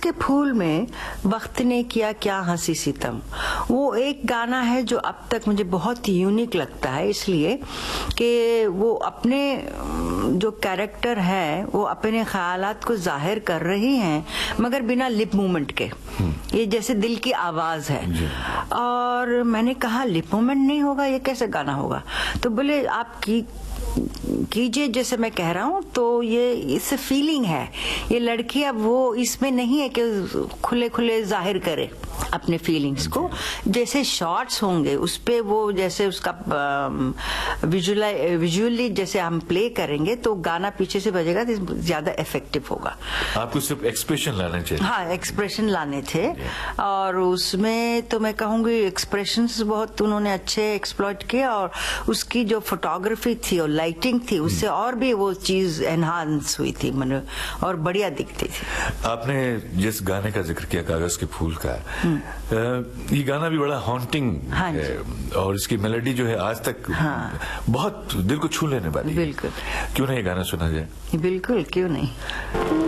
के फूल में वक्त ने किया क्या हंसी सितम, वो एक गाना है जो अब तक मुझे बहुत यूनिक लगता है, इसलिए कि वो अपने जो कैरेक्टर है वो अपने ख्यालात को जाहिर कर रही हैं मगर बिना लिप मूवमेंट के। ये जैसे दिल की आवाज है। और मैंने कहा लिप मूवमेंट नहीं होगा, ये कैसे गाना होगा? तो बोले आप कीजिए जैसे मैं कह रहा हूँ। तो ये इससे फीलिंग है, ये लड़की अब वो इसमें नहीं है कि खुले खुले जाहिर करे अपने फीलिंग्स को। जैसे शॉर्ट्स होंगे उस पे वो जैसे उसका विजुअली जैसे हम प्ले करेंगे तो गाना पीछे से बजेगा तो ज्यादा इफेक्टिव होगा। आपको सिर्फ एक्सप्रेशन लाने चाहिए। हाँ, एक्सप्रेशन लाने थे। और उसमें तो मैं कहूँगी एक्सप्रेशंस बहुत उन्होंने अच्छे एक्सप्लॉइट किए, और उसकी जो फोटोग्राफी थी और लाइटिंग थी उससे और भी वो चीज एनहांस हुई थी, मतलब और बढ़िया दिखती थी। आपने जिस गाने का जिक्र किया कागज के फूल का, ये गाना भी बड़ा हॉन्टिंग है और इसकी मेलोडी जो है आज तक बहुत दिल को छू लेने वाली है। बिल्कुल, क्यों नहीं ये गाना सुना जाए? बिल्कुल, क्यों नहीं।